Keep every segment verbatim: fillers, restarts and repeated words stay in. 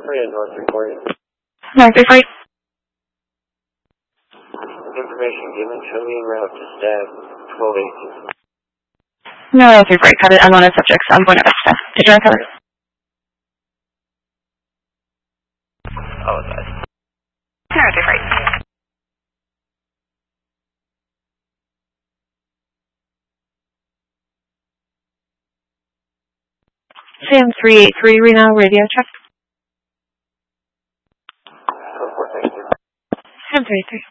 Korea North report. North report. Information given, show me en route to staff twelve eighteen. No, North report. Cut it. Unwanted subjects. I'm going to staff. Did you recover? Apologize. North report. Sam three eight three, Reno, radio check. Thank you. Sam three eight three.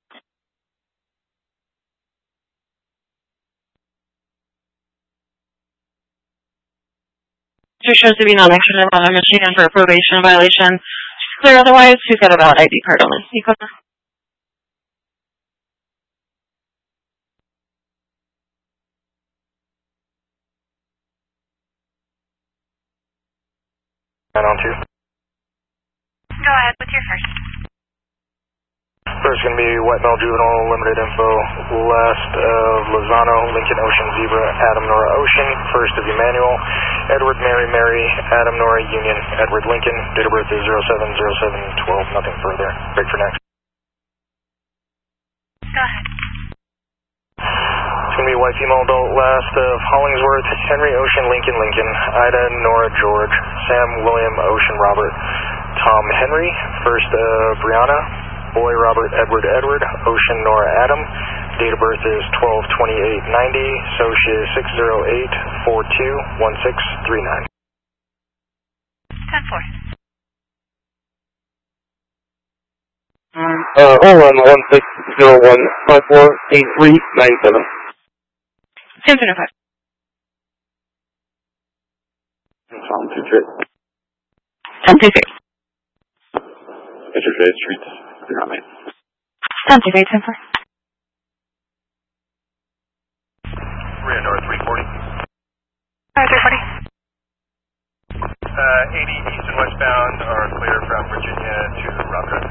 She shows to be non-action on a Michigan for a probation violation. She's clear otherwise. She's got a valid I D card only. You go. nine on two. Go ahead with your first. First going to be White Male Juvenile, limited info. Last of Lozano, Lincoln Ocean Zebra, Adam Nora Ocean. First of Emmanuel, Edward Mary Mary, Adam Nora Union, Edward Lincoln. Date of birth is zero seven zero seven twelve, nothing further. Break for next. Go ahead. It's going to be White Female Adult, last of Hollingsworth, Henry Ocean Lincoln Lincoln, Ida Nora George, Sam William Ocean Robert, Tom Henry. First of Brianna, Boy Robert Edward Edward, Ocean Nora Adam. Date of birth is twelve twenty-eight ninety, Socia is six zero eight four two one six three nine. ten four. Uh, hold on, one six zero one five four eight three nine seven. Sam two five. Tom two three. Sam two three. Interface streets. You're not me. Sam two three, ten four. Rio North three forty. Alright, three forty. Uh, eighty east and westbound are clear from Virginia to Rock Drive.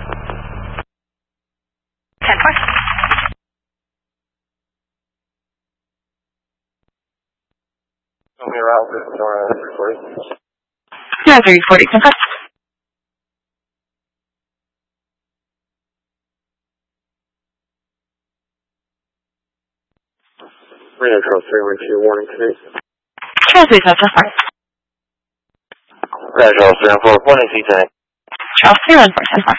ten four. Show me around to Nora three forty. No, three forty, ten four. Reno Charles three one two, warning today. Charles three ten four. Reno Charles three one four, warning C ten. Charles three one four, ten four.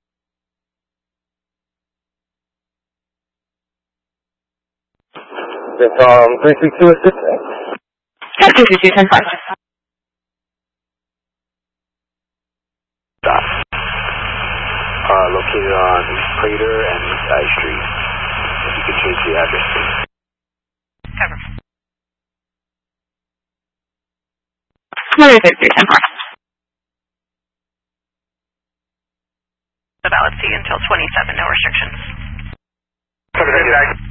It's um three three two assist. Yeah, two two two, ten four. Stop. Uh, located on East Prater and East I Street. If you could change the address, please. Cover. Another thirty-three, ten four. The valid fee until twenty-seven, no restrictions. Cover the